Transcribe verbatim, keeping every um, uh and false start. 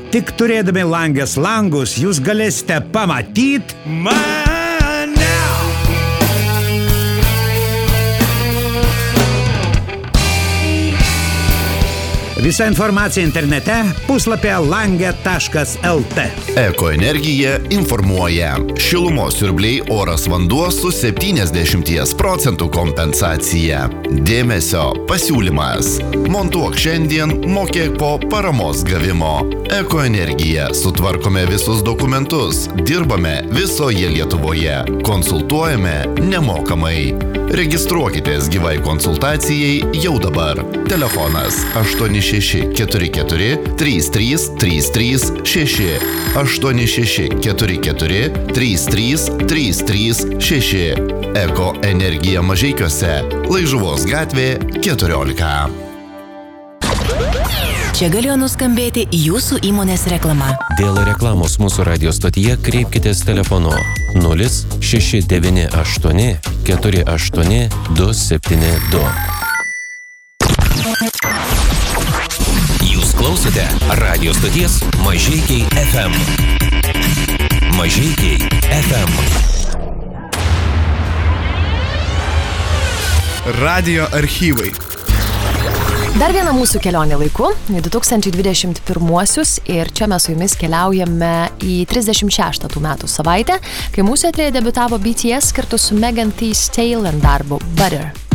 Tik turėdami langės langus, jūs galėsite pamatyti mane. Visa informacija internete puslapyje langė taškas el tė. Ekoenergija informuoja. Šilumos siurbliai oras vanduo su septyniasdešimt procentų kompensacija. Dėmesio pasiūlymas. Montuok šiandien, mokėk po paramos gavimo. Ekoenergija. Sutvarkome visus dokumentus. Dirbame visoje Lietuvoje. Konsultuojame nemokamai. Registruokitės gyvai konsultacijai jau dabar. Telefonas aštuoni šeši keturi keturi trys trys trys trys šeši aštuoni šeši keturi keturi trys trys trys trys šeši. Eko energija Mažeikiuose, Laižuvos gatvė keturiolika. Čia galėjo nuskambėti jūsų įmonės reklama. Dėl reklamos mūsų radio stotyje kreipkitės telefonu nulis šeši devyni aštuoni keturi aštuoni du septyni du. Jūs klausote radio stoties Mažeikiai ef em. Mažeikiai ef em. Radio archyvai. Dar viena mūsų kelionė laiku, du tūkstančiai dvidešimt pirmuosius, ir čia mes su jumis keliaujame į trisdešimt šeštą tų metų savaitę, kai mūsų eteryje debiutavo B T S kartu su Megan Thee Stallion darbu Butter.